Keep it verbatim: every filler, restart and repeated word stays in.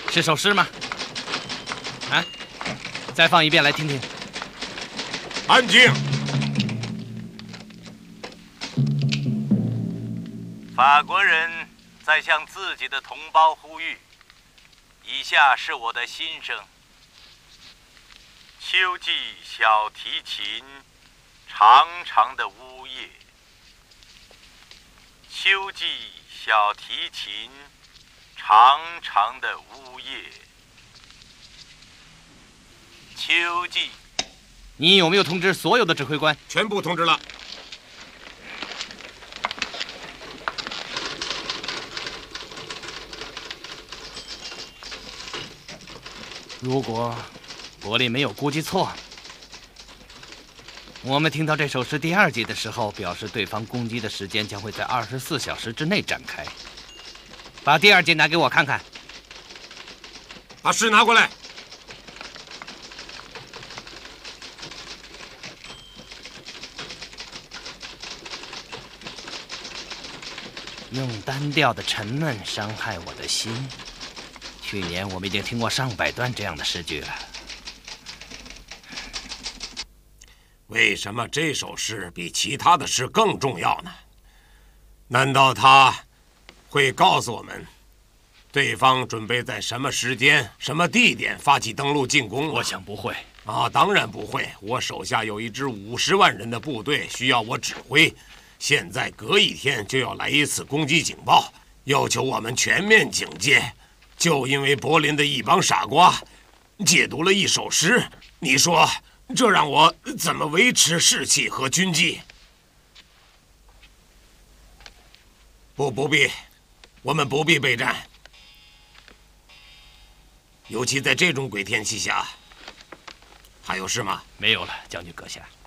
是首诗吗？啊，再放一遍来听听。 安静。 法国人在向自己的同胞呼吁，以下是我的心声：秋季小提琴，长长的呜咽。秋季小提琴，长长的呜咽。秋季。 你有没有通知所有的指挥官？ 全部通知了。 如果柏林没有估计错，我们听到这首诗第二节的时候，表示对方攻击的时间将会在二十四小时之内展开。把第二节拿给我看看。 把诗拿过来。 用单调的沉闷伤害我的心。去年我们已经听过上百段这样的诗句了。 为什么这首诗比其他的诗更重要呢？难道它会告诉我们，对方准备在什么时间、什么地点发起登陆进攻吗？ 我想不会。 啊，当然不会。我手下有一支五十万人的部队，需要我指挥。现在隔一天就要来一次攻击警报，要求我们全面警戒。就因为柏林的一帮傻瓜解读了一首诗，你说这让我怎么维持士气和军纪？不，不必，我们不必备战。尤其在这种鬼天气下。还有事吗？ 没有了，将军阁下。